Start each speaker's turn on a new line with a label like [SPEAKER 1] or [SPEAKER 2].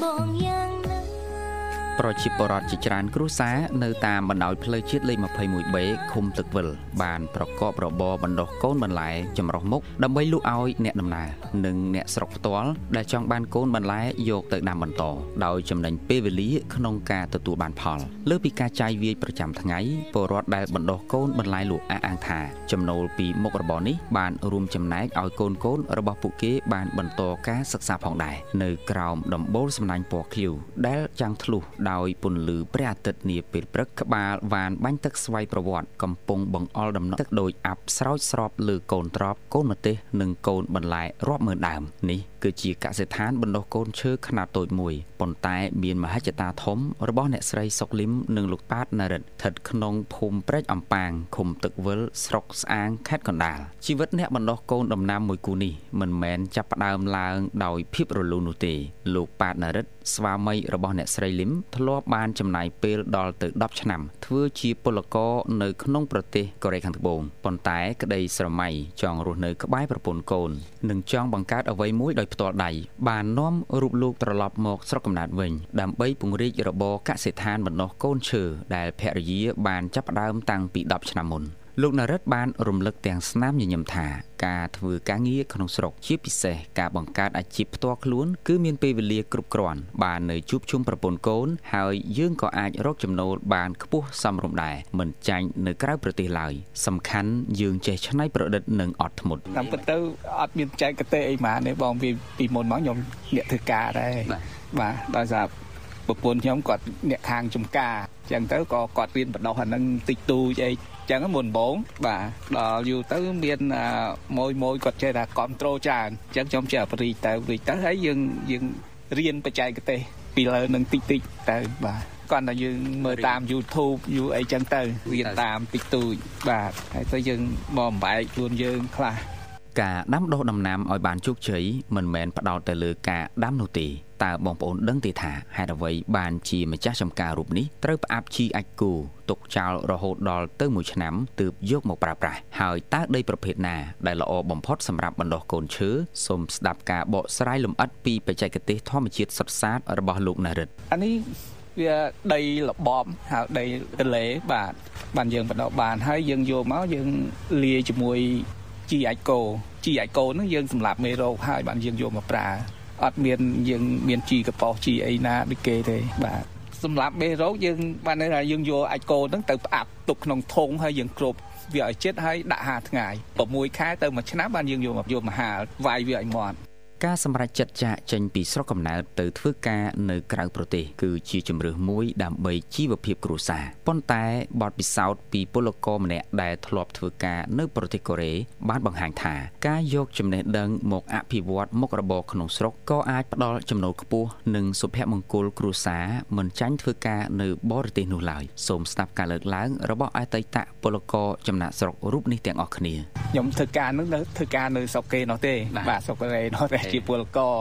[SPEAKER 1] ប្រជាពលរដ្ឋជាច្រើនគ្រួសារនៅតាមបណ្ដោយផ្លូវជាតិលេខ 21B ឃុំទឹកវិលបានប្រកបរបរបណ្ដុះកូនបន្លែចម្រុះមុខដើម្បីលក់ឲ្យអ្នកដំណើរនិងអ្នកស្រុកផ្ទាល់ដែលចង់បានកូនបន្លែយកទៅដាំបន្តដោយចំណេញពេលវេលាក្នុងការទទួលបានផលលើពីការចាយវាយប្រចាំថ្ងៃពលរដ្ឋដែលបណ្ដុះកូនបន្លែលក់អះអាងថាចំណូលពីមុខរបរនេះបានរួមចំណែកឲ្យកូនរបស់ពួកគេបានបន្តការសិក្សាផងដែរនៅក្រោមដំបូលសំណាញ់ពណ៌ខៀវដែលចាំងធ្លុះដោយពន្លឺព្រះអាទិត្យនាពេលព្រឹកក្បាលវ៉ានបាញ់ទឹកស្វ័យប្រវត្តិកំពុងបង្អល់ដំណក់ទឹកដោយអាប់ស្រោចស្រពលើកូនត្រប់កូនម្ទេសនិងកូនបន្លែរាប់ម៉ឺនដើមនេះគឺជាកសិដ្ឋានបណ្ដុះកូនឈើខ្នាតតូចមួយប៉ុន្តែមានមហិច្ឆតាធំរបស់អ្នកស្រីសុកលឹមនិងលោកប៉ាតណារិតស្ថិតក្នុងភូមិព្រែកអំប៉ាងឃុំទឹកវិលស្រុកស្អាងខេត្តកណ្ដាលជីវិតអ្នកបណ្ដុះកូនដំណាំមួយគូនេះមិនមែនចាប់ផ្ដើមឡើងដោយភាពរលូននោះទេលោកប៉ាតណារិតស្វាមីរបស់អ្នកស្រីលឹមធ្លាប់បានចំណាយពេលដល់ទៅ10ឆ្នាំធ្វើជាពលករនៅក្នុងប្រទេសកូរ៉េខាងត្បូងប៉ុន្តែក្តីស្រមៃចង់រស់នៅក្បែរប្រពន្ធកូននិងចង់បង្កើតអ្វីមួយដោយផ្ទាល់ដៃបាននាំរូបលោកត្រឡប់មកស្រុកកំណើតវិញដើម្បីពង្រីករបរកសិដ្ឋានបណ្ដុះកូនឈើដែលភរិយាបានចាប់ផ្ដើមតាំងពី10ឆ្នាំមុនលោកណារិតបានរំលឹកទាំងស្នាមញញឹមថាការធ្វើការងារក្នុងស្រុកជាពិសេសការបង្កើតអាជីពផ្ទាល់ខ្លួនគឺមានពេលវេលាគ្រប់គ្រាន់បាននៅជួបជុំប្រពន្ធកូនហើយយើងក៏អាចរកចំណូលបានខ្ពស់សមរម្យដែរមិនចាញ់នៅក្រៅប្រទេសឡើយសំខាន់យើងចេះច្នៃប្រឌិតនិងអត់ធ្មត់
[SPEAKER 2] តាមពិតទៅអត់មានចែកកតេអីហ្មងទេបងពីមុនមកខ្ញុំអ្នកធ្វើការដែរបាទដោយសារប្រពន្ធខ្ញុំគាត់អ្នកខាងចំការអញ្ចឹងទៅក៏គាត់រៀនបណ្ដុះអានឹងតិចតួចអីចឹងមុនបងបាទដល់យូរទៅមានមួយគាត់ចេះថាគ្រប់ត្រូលច្រើនអញ្ចឹងខ្ញុំចេះបរិយទៅហើយយើងរៀនបច្ចេកទេសពីលើនឹងតិចទៅបាទគាត់តែយើងមើលតាម YouTube យូរអីចឹងទៅរៀនតាមតិចតួចបាទហើយទៅយើងមកបំបែកខ្លួនយើងខ្លះ
[SPEAKER 1] ការដាំដុះដំណាំឲ្យបានជោគជ័យមិនមែនផ្ដោតទៅលើការដាំនោះទេតើបងប្អូនដឹងទេថាហេតុអ្វីបានជាម្ចាស់ចំការរូបនេះត្រូវផ្អាប់ជីអាចគូទុកចោលរហូតដល់ទៅ1ឆ្នាំទើបយកមកប្រើប្រាស់ហើយតើដីប្រភេទណាដែលល្អបំផុតសម្រាប់បណ្ដុះកូនឈើសូមស្ដាប់ការបកស្រាយលម្អិតពីបច្ចេកទេសធម្មជាតិសុទ្ធសាធរបស់លោកណារិត
[SPEAKER 2] អានេះវាដីលបហៅដីទលេបាទបានយើងបណ្ដុះបានហើយយើងយកមកយើងលាយជាមួយជីអាចគោហ្នឹងយើងសម្រាប់មេរោគហើយបានយើងយកមកប្រើអត់មានយើងមានជីកប៉ោះជីអីណាដូចគេទេបាទសម្រាប់មេរោគយើងបានន័យថាយើងយកអាចគោហ្នឹងទៅផ្អាប់ទុកក្នុងធុងហើយយើងគ្របវាឲ្យជិតហើយដាក់50ថ្ងៃ6ខែទៅ1ឆ្នាំបានយើងយកមកហាលវាយវាឲ្យមាត់
[SPEAKER 1] ការសម្រេចចិត្តចាកចេញពីស្រុកកំណើតទៅធ្វើការនៅក្រៅប្រទេសគឺជាជម្រើសមួយដើម្បីជីវភាពគ្រួសារប៉ុន្តែបទពិសោធន៍ពីពលករម្នាក់ដែលធ្លាប់ធ្វើការនៅប្រទេសកូរ៉េបានបង្ហាញថាការយកចំណេះដឹងមកអភិវឌ្ឍមុខរបរក្នុងស្រុកក៏អាចផ្ដល់ចំណូលខ្ពស់និងសុភមង្គលគ្រួសារមិនចាញ់ធ្វើការនៅបរទេសនោះឡើយសូមស្ដាប់ការលើកឡើងរបស់អតីតពលករចំណាក់ស្រុករូបនេះទាំងអស់គ្នា
[SPEAKER 2] ខ្ញុំធ្វើការនៅស្រុកគេនោះទេបាទស្រុកកូរ៉េនោះទេជាពលករ